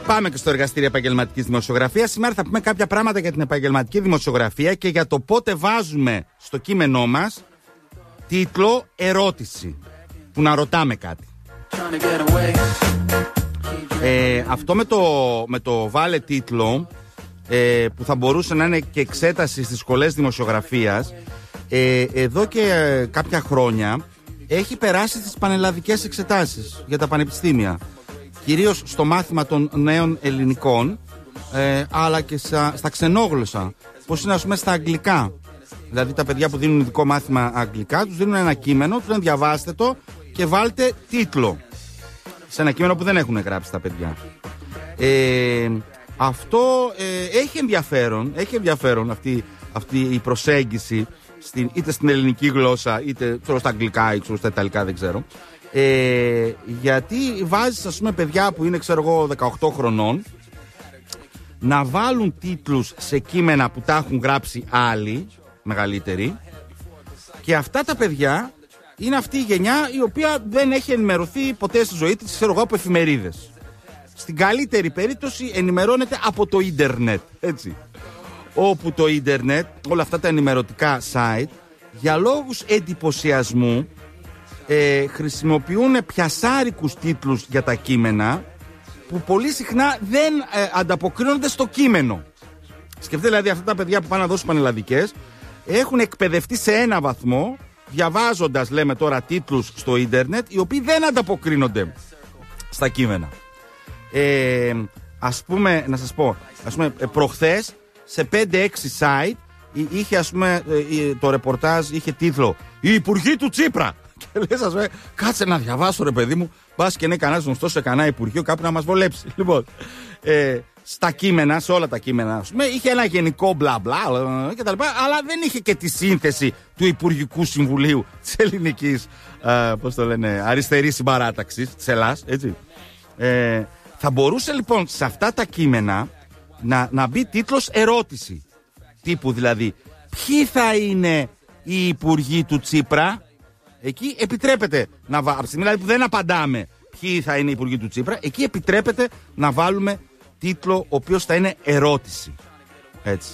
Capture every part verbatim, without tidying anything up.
Πάμε και στο εργαστήριο επαγγελματικής δημοσιογραφίας. Σήμερα θα πούμε κάποια πράγματα για την επαγγελματική δημοσιογραφία και για το πότε βάζουμε στο κείμενό μας τίτλο ερώτηση, που να ρωτάμε κάτι. Ε, αυτό με το, με το βάλε τίτλο, ε, που θα μπορούσε να είναι και εξέταση στις σχολές δημοσιογραφίας, ε, εδώ και ε, κάποια χρόνια έχει περάσει στις πανελλαδικές εξετάσεις για τα πανεπιστήμια. Κυρίως στο μάθημα των νέων ελληνικών, ε, αλλά και στα, στα ξενόγλωσσα. Πώς είναι, ας πούμε, στα αγγλικά. Δηλαδή τα παιδιά που δίνουν ειδικό μάθημα αγγλικά, τους δίνουν ένα κείμενο, τους λένε διαβάστε το και βάλτε τίτλο. Σε ένα κείμενο που δεν έχουν γράψει τα παιδιά. Ε, αυτό ε, έχει ενδιαφέρον, έχει ενδιαφέρον αυτή, αυτή η προσέγγιση, στην, είτε στην ελληνική γλώσσα, είτε ξέρω, στα αγγλικά ή ξέρω, στα ιταλικά, δεν ξέρω. Ε, γιατί βάζεις, ας πούμε, παιδιά που είναι, ξέρω εγώ, δεκαοκτώ χρονών να βάλουν τίτλους σε κείμενα που τα έχουν γράψει άλλοι μεγαλύτεροι, και αυτά τα παιδιά είναι αυτή η γενιά η οποία δεν έχει ενημερωθεί ποτέ στη ζωή της, ξέρω εγώ, από εφημερίδες. Στην καλύτερη περίπτωση ενημερώνεται από το ίντερνετ, έτσι. Όπου το ίντερνετ, όλα αυτά τα ενημερωτικά site, για λόγους εντυπωσιασμού ε, χρησιμοποιούν πιασάρικους τίτλους για τα κείμενα που πολύ συχνά δεν ε, ανταποκρίνονται στο κείμενο. Σκεφτείτε δηλαδή αυτά τα παιδιά που πάνε να δώσουν πανελλαδικές, έχουν εκπαιδευτεί σε ένα βαθμό, διαβάζοντας, λέμε τώρα, τίτλους στο ίντερνετ, οι οποίοι δεν ανταποκρίνονται στα κείμενα. Ε, ας πούμε, να σας πω, ας πούμε, προχθές σε πέντε έξι site είχε, ας πούμε, το ρεπορτάζ είχε τίτλο «Οι υπουργοί του Τσίπρα». Και λες, ας πούμε, κάτσε να διαβάσω, ρε παιδί μου, πας και είναι κανένας γνωστός σε κανένα υπουργείο κάπου να μας βολέψει. Λοιπόν, ε, στα κείμενα, σε όλα τα κείμενα, ας πούμε, είχε ένα γενικό μπλα μπλα και τα λοιπά, αλλά δεν είχε και τη σύνθεση του Υπουργικού Συμβουλίου της ελληνικής, ε, πώς το λένε, αριστερής συμπαράταξης της Ελλάς, έτσι. Ε, θα μπορούσε λοιπόν σε αυτά τα κείμενα να, να μπει τίτλος ερώτηση. Τύπου δηλαδή, ποιοι θα είναι οι υπουργοί του Τσίπρα? Εκεί επιτρέπεται να βάλουμε, από τη στιγμή δηλαδή που δεν απαντάμε ποιοι θα είναι οι υπουργοί του Τσίπρα, εκεί επιτρέπεται να βάλουμε τίτλο ο οποίος θα είναι ερώτηση. Έτσι.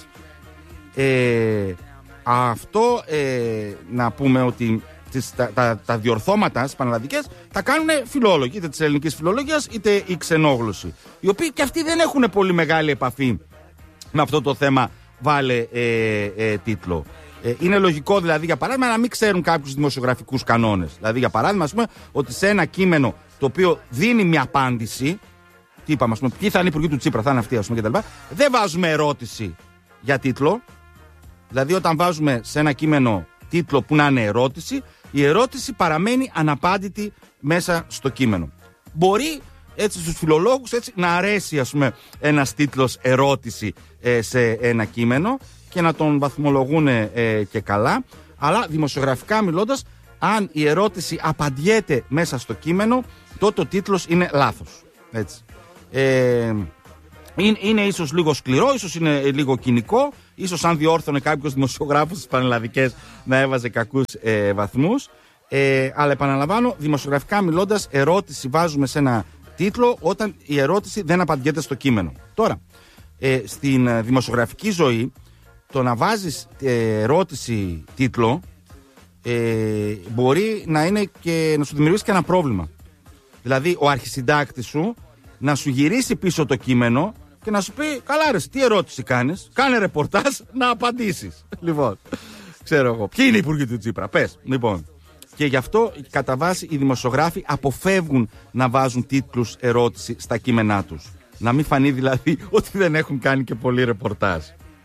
Ε, αυτό ε, να πούμε ότι τις, τα, τα, τα διορθώματα στις πανελλαδικές τα κάνουν φιλόλογοι, είτε της ελληνικής φιλολογίας είτε οι ξενόγλωσσοι, οι οποίοι και αυτοί δεν έχουν πολύ μεγάλη επαφή με αυτό το θέμα βάλε ε, ε, τίτλο. Ε, είναι λογικό δηλαδή, για παράδειγμα, να μην ξέρουν κάποιους δημοσιογραφικούς κανόνες. Δηλαδή, για παράδειγμα, ας πούμε, ότι σε ένα κείμενο το οποίο δίνει μια απάντηση, τι είπαμε, ας πούμε, ποιοι θα είναι οι υπουργοί του Τσίπρα, θα είναι αυτοί, ας πούμε, κτλ. Δεν βάζουμε ερώτηση για τίτλο. Δηλαδή, όταν βάζουμε σε ένα κείμενο τίτλο που να είναι ερώτηση, η ερώτηση παραμένει αναπάντητη μέσα στο κείμενο. Μπορεί έτσι στους φιλολόγους έτσι, να αρέσει, ας πούμε, ένας τίτλος ερώτηση ε, σε ένα κείμενο και να τον βαθμολογούν ε, και καλά, αλλά δημοσιογραφικά μιλώντας, αν η ερώτηση απαντιέται μέσα στο κείμενο, τότε ο τίτλος είναι λάθος. Έτσι. Ε, είναι, είναι ίσως λίγο σκληρό, ίσως είναι λίγο κοινικό, ίσως αν διόρθωνε κάποιος δημοσιογράφος στις πανελλαδικές να έβαζε κακούς ε, βαθμούς, ε, αλλά επαναλαμβάνω, δημοσιογραφικά μιλώντας, ερώτηση βάζουμε σε ένα τίτλο όταν η ερώτηση δεν απαντιέται στο κείμενο. Τώρα, ε, στην ε, δημοσιογραφική ζωή, το να βάζεις ε, ερώτηση τίτλο ε, μπορεί να είναι και να σου δημιουργήσει και ένα πρόβλημα. Δηλαδή ο αρχισυντάκτης σου να σου γυρίσει πίσω το κείμενο και να σου πει, καλά ρε, τι ερώτηση κάνεις? Κάνε ρεπορτάζ να απαντήσεις. Λοιπόν, ξέρω εγώ, ποιοι είναι οι υπουργοί του Τσίπρα, πες. Λοιπόν, και γι' αυτό κατά βάση οι δημοσιογράφοι αποφεύγουν να βάζουν τίτλους ερώτηση στα κείμενά τους. Να μην φανεί δηλαδή ότι δεν έχουν κάνει και πολύ ρεπορτάζ.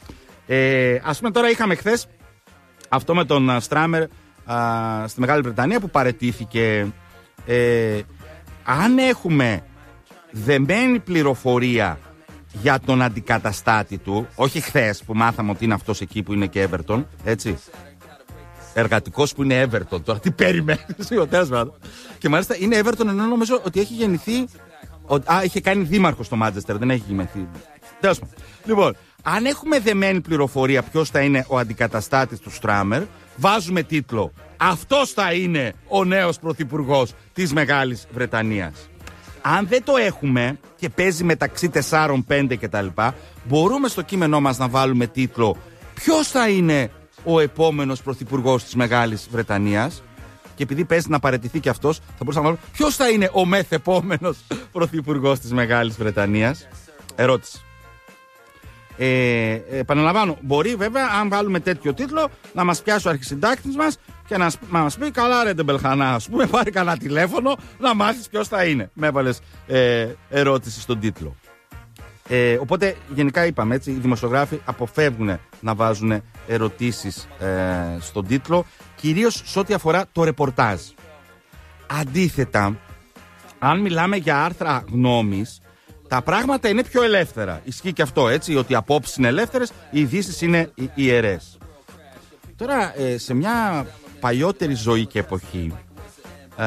Ε, ας πούμε, τώρα είχαμε χθες αυτό με τον Στράμερ α, στη Μεγάλη Βρετανία που παραιτήθηκε. Ε, αν έχουμε δεμένη πληροφορία για τον αντικαταστάτη του, όχι χθες που μάθαμε ότι είναι αυτός εκεί που είναι και Everton, έτσι, εργατικός που είναι Everton, τώρα τι περιμένεις? Και μάλιστα είναι Everton, ενώ νομίζω ότι έχει γεννηθεί, α, είχε κάνει δήμαρχο στο Μάντσεστερ, δεν έχει γεννηθεί. Τέλος πάντων. Λοιπόν, αν έχουμε δεμένη πληροφορία ποιος θα είναι ο αντικαταστάτης του Στράμερ, βάζουμε τίτλο «Αυτός θα είναι ο νέος πρωθυπουργός της Μεγάλης Βρετανίας». Αν δεν το έχουμε, και παίζει μεταξύ τεσσάρων πέντε κτλ. Μπορούμε στο κείμενό μας να βάλουμε τίτλο ποιος θα είναι ο επόμενος πρωθυπουργός της Μεγάλης Βρετανίας. Και επειδή παίζει να παραιτηθεί και αυτός, θα μπορούσαμε να βάλουμε ποιος θα είναι ο μεθεπόμενος πρωθυπουργός της Μεγάλης Βρετανίας. Ερώτηση. Ε, επαναλαμβάνω, μπορεί βέβαια, αν βάλουμε τέτοιο τίτλο, να μας πιάσει ο αρχισυντάκτης μας και να μας πει: καλά, ρε Ντεμπελχανά, ας πούμε, πάρει κανένα τηλέφωνο να μάθεις ποιος θα είναι. Με έβαλες ε, ερώτηση στον τίτλο. Ε, οπότε, γενικά είπαμε έτσι, οι δημοσιογράφοι αποφεύγουν να βάζουν ερωτήσεις ε, στον τίτλο, κυρίως σε ό,τι αφορά το ρεπορτάζ. Αντίθετα, αν μιλάμε για άρθρα γνώμης, τα πράγματα είναι πιο ελεύθερα. Ισχύει και αυτό, έτσι, ότι οι απόψεις είναι ελεύθερες, οι ειδήσεις είναι ιερές. Τώρα, ε, σε μια παλιότερη ζωή και εποχή, ε,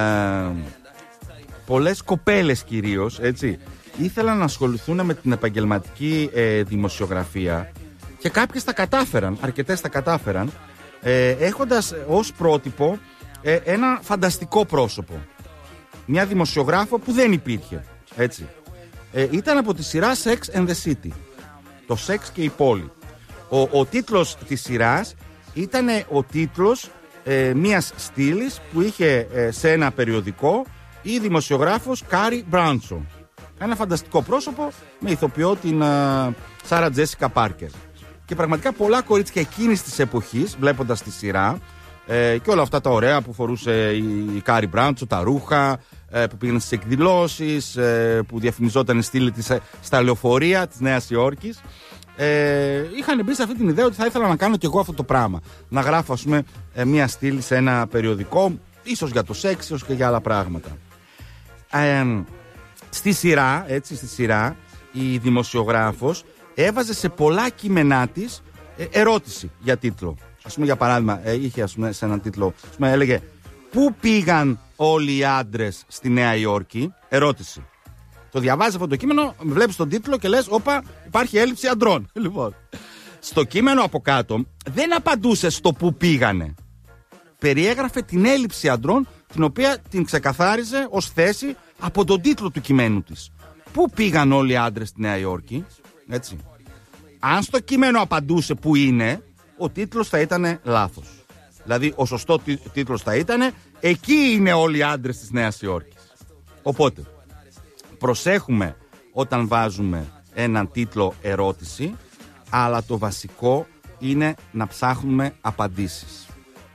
πολλές κοπέλες κυρίως, έτσι, ήθελαν να ασχοληθούν με την επαγγελματική ε, δημοσιογραφία και κάποιες τα κατάφεραν, αρκετές τα κατάφεραν, ε, έχοντας ως πρότυπο ε, ένα φανταστικό πρόσωπο. Μια δημοσιογράφο που δεν υπήρχε, έτσι. Ε, ήταν από τη σειρά Sex and the City. Το Σεξ και η πόλη. Ο, ο τίτλος της σειράς ήταν ο τίτλος ε, μιας στήλης που είχε ε, σε ένα περιοδικό η δημοσιογράφος Κάρι Μπράνσον. Ένα φανταστικό πρόσωπο με ηθοποιό την Σάρα Τζέσικα Πάρκερ. Και πραγματικά πολλά κορίτσια εκείνης της εποχής, βλέποντας τη σειρά ε, και όλα αυτά τα ωραία που φορούσε η, η Κάρι Μπράνσον, τα ρούχα, ε, που πήγαινε στις εκδηλώσεις, ε, που διαφημιζόταν η στήλη της ε, στα λεωφορεία της Νέας Υόρκης, ε, είχαν μπει σε αυτή την ιδέα ότι θα ήθελα να κάνω κι εγώ αυτό το πράγμα. Να γράφω, ας πούμε, ε, μια στήλη σε ένα περιοδικό, ίσως για το σεξ, ίσως και για άλλα πράγματα. Ε, Στη σειρά, έτσι, στη σειρά, η δημοσιογράφος έβαζε σε πολλά κείμενά της ε, ερώτηση για τίτλο. Ας πούμε, για παράδειγμα, ε, είχε ας πούμε, σε έναν τίτλο, ας πούμε, έλεγε «Πού πήγαν όλοι οι άντρες στη Νέα Υόρκη?» Ερώτηση. Το διαβάζεις αυτό το κείμενο, βλέπεις τον τίτλο και λες «Όπα, υπάρχει έλλειψη αντρών». Λοιπόν, στο κείμενο από κάτω δεν απαντούσε στο «Πού πήγανε». Περιέγραφε την έλλειψη αντρών, την οποία την ξεκαθάριζε ως θέση από τον τίτλο του κειμένου της. Πού πήγαν όλοι οι άντρες στη Νέα Υόρκη, έτσι. Αν στο κείμενο απαντούσε που είναι, ο τίτλος θα ήταν λάθος. Δηλαδή, ο σωστό τίτλος θα ήταν «Εκεί είναι όλοι οι άντρες της Νέας Υόρκης». Οπότε, προσέχουμε όταν βάζουμε έναν τίτλο ερώτηση, αλλά το βασικό είναι να ψάχνουμε απαντήσεις.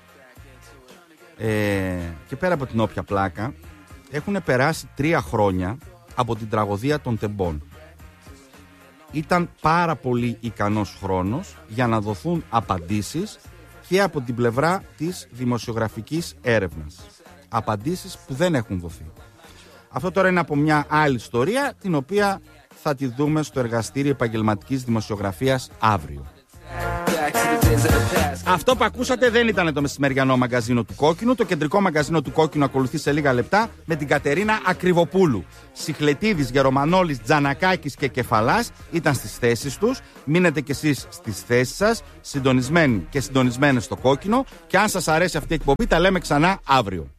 Ε, και πέρα από την όποια πλάκα, έχουν περάσει τρία χρόνια από την τραγωδία των Τεμπών. Ήταν πάρα πολύ ικανός χρόνος για να δοθούν απαντήσεις και από την πλευρά της δημοσιογραφικής έρευνας. Απαντήσεις που δεν έχουν δοθεί. Αυτό τώρα είναι από μια άλλη ιστορία, την οποία θα τη δούμε στο εργαστήριο επαγγελματικής δημοσιογραφίας αύριο. Αυτό που ακούσατε δεν ήταν το μεσημεριανό μαγκαζίνο του Κόκκινου. Το κεντρικό μαγκαζίνο του Κόκκινου ακολουθεί σε λίγα λεπτά με την Κατερίνα Ακριβοπούλου. Σιχλετίδης, Γερομανόλης, Τζανακάκης και Κεφαλάς ήταν στις θέσεις τους. Μείνετε κι εσείς στις θέσεις σας, συντονισμένοι και συντονισμένες στο Κόκκινο. Και αν σας αρέσει αυτή η εκπομπή, τα λέμε ξανά αύριο.